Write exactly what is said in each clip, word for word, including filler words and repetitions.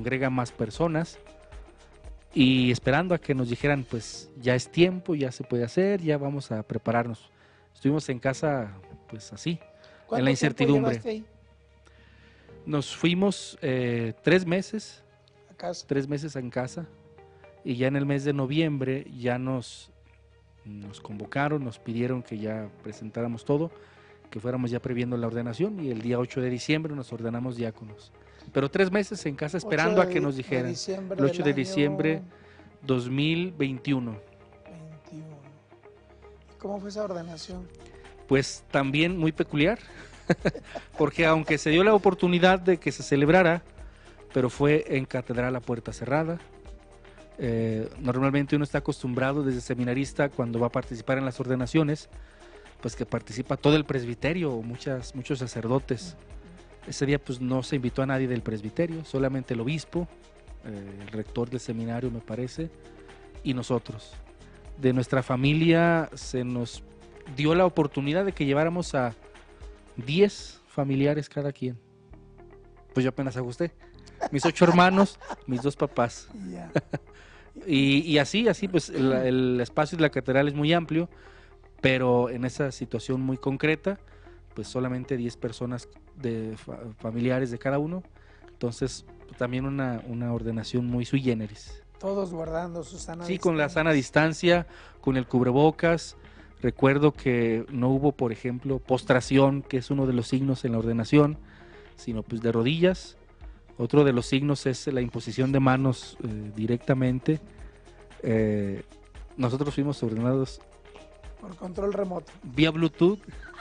congregan más personas y esperando a que nos dijeran, pues ya es tiempo, ya se puede hacer, ya vamos a prepararnos. Estuvimos en casa, pues así, en la incertidumbre. ¿Cuánto tiempo llevaste ahí? Nos fuimos eh, tres meses, A casa. tres meses en casa, y ya en el mes de noviembre ya nos, nos convocaron, nos pidieron que ya presentáramos todo, que fuéramos ya previendo la ordenación, y el día ocho de diciembre nos ordenamos diáconos. Pero tres meses en casa esperando a que nos dijeran. El ocho de diciembre dos mil veintiuno. veintiuno. ¿Y cómo fue esa ordenación? Pues también muy peculiar, porque aunque se dio la oportunidad de que se celebrara, pero fue en catedral a puerta cerrada. Eh, normalmente uno está acostumbrado desde seminarista, cuando va a participar en las ordenaciones, pues que participa todo el presbiterio o muchas, muchos sacerdotes. Ese día pues no se invitó a nadie del presbiterio, solamente el obispo, eh, el rector del seminario me parece, y nosotros. De nuestra familia se nos dio la oportunidad de que lleváramos a diez familiares cada quien. Pues yo apenas ajusté. Mis ocho hermanos, mis dos papás. Yeah. y, y así, así, pues el, el espacio de la catedral es muy amplio, pero en esa situación muy concreta, pues solamente diez personas de fa familiares de cada uno. Entonces, también una, una ordenación muy sui generis. Todos guardando su sana Sí, distancia. con la sana distancia, con el cubrebocas. Recuerdo que no hubo, por ejemplo, postración, que es uno de los signos en la ordenación, sino pues de rodillas. Otro de los signos es la imposición de manos eh, directamente. Eh, nosotros fuimos ordenados por control remoto. Vía Bluetooth.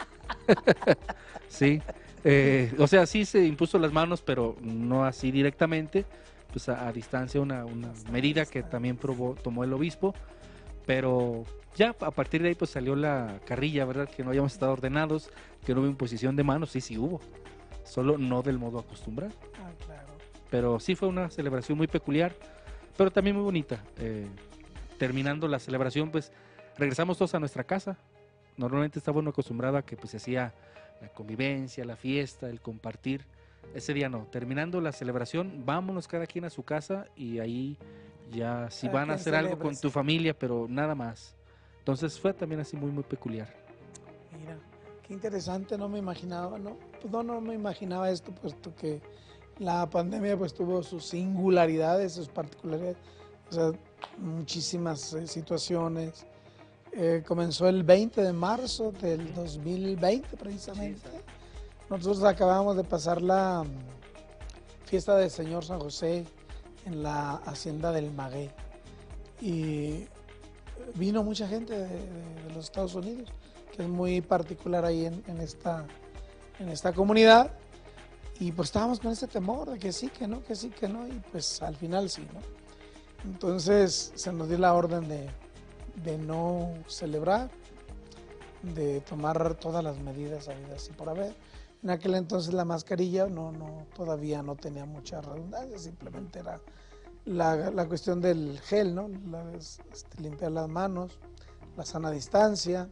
Sí. Eh, o sea, sí se impuso las manos, pero no así directamente, pues a, a distancia, una, una medida que también probó, tomó el obispo, pero ya a partir de ahí pues salió la carrilla, ¿verdad? Que no habíamos estado ordenados, que no hubo imposición de manos. Sí, sí hubo, solo no del modo acostumbrado. Ah, claro. Pero sí fue una celebración muy peculiar, pero también muy bonita. Eh, terminando la celebración, pues regresamos todos a nuestra casa. Normalmente estaba uno acostumbrado a que pues se hacía la convivencia, la fiesta, el compartir. Ese día no. Terminando la celebración, vámonos cada quien a su casa y ahí ya si Cada van a quien hacer algo con celébrese. tu familia, pero nada más. Entonces fue también así muy muy peculiar. Mira, qué interesante, no me imaginaba, ¿no? Pues no, no me imaginaba esto, puesto que la pandemia pues tuvo sus singularidades, sus particularidades, o sea, muchísimas eh, situaciones. Eh, comenzó el veinte de marzo del dos mil veinte precisamente. Nosotros acabamos de pasar la um, fiesta del Señor San José en la hacienda del Maguey y vino mucha gente de, de, de los Estados Unidos, que es muy particular ahí en, en, esta, en esta comunidad, y pues estábamos con ese temor de que sí, que no, que sí, que no, y pues al final sí, ¿no? Entonces se nos dio la orden de, de no celebrar, de tomar todas las medidas habidas y por haber. En aquel entonces la mascarilla no, no, todavía no tenía mucha redundancia, simplemente era la, la cuestión del gel, ¿no? La, este, limpiar las manos, la sana distancia.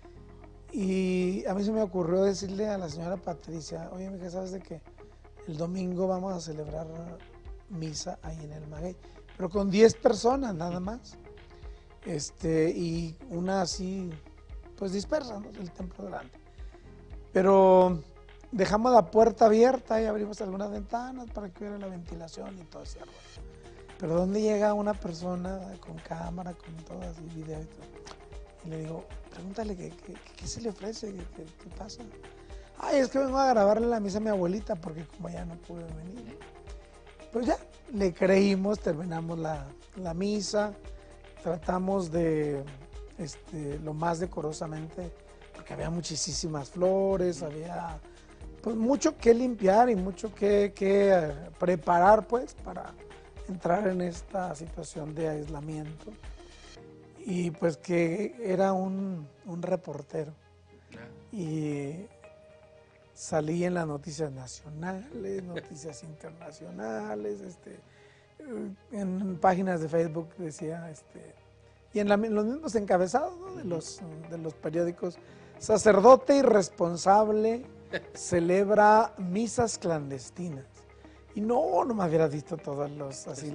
Y a mí se me ocurrió decirle a la señora Patricia, oye, mija, ¿sabes de qué? El domingo vamos a celebrar misa ahí en el Maguey, pero con diez personas nada más. Este, y una así, pues dispersa, ¿no? El templo delante. Pero dejamos la puerta abierta y abrimos algunas ventanas para que hubiera la ventilación y todo ese rollo. Pero ¿dónde llega una persona con cámara, con todo así, video y todo? Y le digo, pregúntale qué, qué, qué se le ofrece, qué, qué, qué pasa. Ay, es que vengo a grabarle la misa a mi abuelita porque como ya no pude venir. Pues ya, le creímos, terminamos la, la misa, tratamos de, este, lo más decorosamente, porque había muchísimas flores, había pues mucho que limpiar y mucho que, que eh, preparar pues para entrar en esta situación de aislamiento. Y pues que era un, un reportero y salí en las noticias nacionales, noticias internacionales, este, en páginas de Facebook decía, este, y en, la, en los mismos encabezados, ¿no? de, los, de los periódicos, sacerdote irresponsable celebra misas clandestinas. Y no, no me hubieras visto todos los así